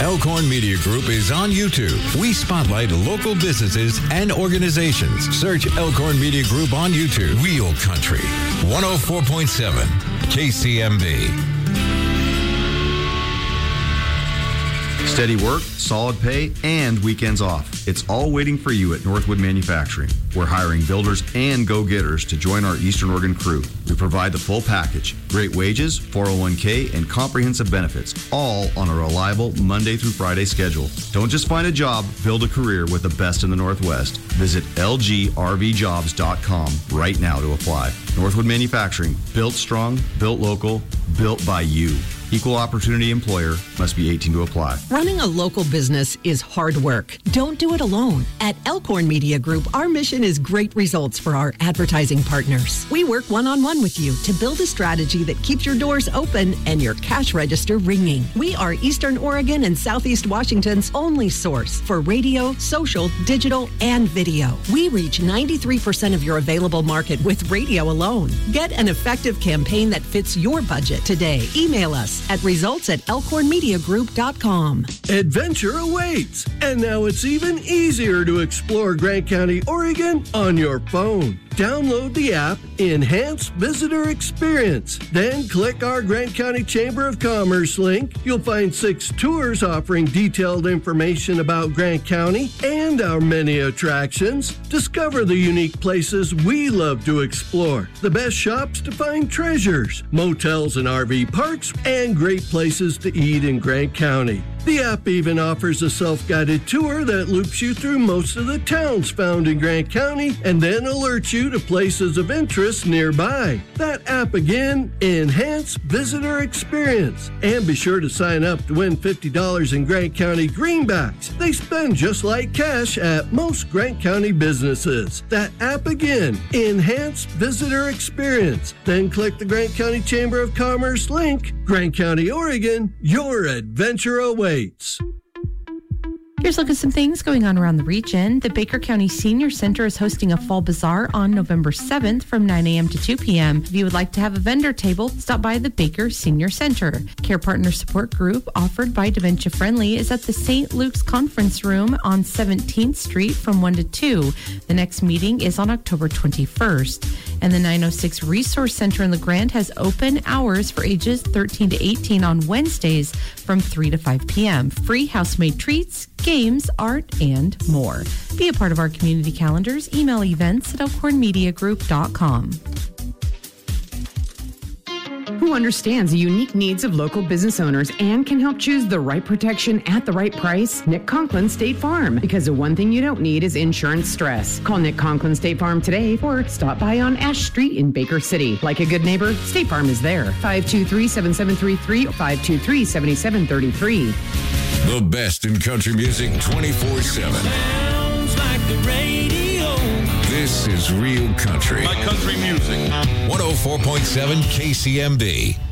Elkhorn Media Group is on YouTube. We spotlight local businesses and organizations. Search Elkhorn Media Group on YouTube. Real Country, 104.7 KCMB. Steady work, solid pay, and weekends off. It's all waiting for you at Northwood Manufacturing. We're hiring builders and go-getters to join our Eastern Oregon crew. We provide the full package. Great wages, 401k, and comprehensive benefits, all on a reliable Monday through Friday schedule. Don't just find a job, build a career with the best in the Northwest. Visit lgrvjobs.com right now to apply. Northwood Manufacturing, built strong, built local, built by you. Equal opportunity employer, must be 18 to apply. Running a local business is hard work. Don't do it alone. At Elkhorn Media Group, our mission is great results for our advertising partners. We work one-on-one with you to build a strategy that keeps your doors open and your cash register ringing. We are Eastern Oregon and Southeast Washington's only source for radio, social, digital, and video. We reach 93% of your available market with radio alone. Get an effective campaign that fits your budget today. Email us at results@elkhornmediagroup.com. Adventure awaits, and now it's even easier to explore Grant County, Oregon on your phone. Download the app Enhanced Visitor Experience. Then click our Grant County Chamber of Commerce link. You'll find 6 tours offering detailed information about Grant County and our many attractions. Discover the unique places we love to explore, the best shops to find treasures, motels and RV parks, and great places to eat in Grant County. The app even offers a self-guided tour that loops you through most of the towns found in Grant County and then alerts you to places of interest nearby. That app again, Enhance Visitor Experience. And be sure to sign up to win $50 in Grant County greenbacks. They spend just like cash at most Grant County businesses. That app again, Enhance Visitor Experience. Then click the Grant County Chamber of Commerce link. Grant County, Oregon, your adventure awaits. Here's a look at some things going on around the region. The Baker County Senior Center is hosting a fall bazaar on November 7th from 9 a.m. to 2 p.m. If you would like to have a vendor table, stop by the Baker Senior Center. Care Partner Support Group offered by Dementia Friendly is at the St. Luke's Conference Room on 17th Street from 1 to 2. The next meeting is on October 21st. And the 906 Resource Center in LeGrand has open hours for ages 13 to 18 on Wednesdays from 3 to 5 p.m. Free house-made treats, games, art, and more. Be a part of our community calendars. Email events@elkhornmediagroup.com. Who understands the unique needs of local business owners and can help choose the right protection at the right price? Nick Conklin State Farm. Because the one thing you don't need is insurance stress. Call Nick Conklin State Farm today or stop by on Ash Street in Baker City. Like a good neighbor, State Farm is there. 523-7733 or 523-7733. The best in country music 24/7. Sounds like the radio. This is Real Country. My country music. 104.7 KCMB.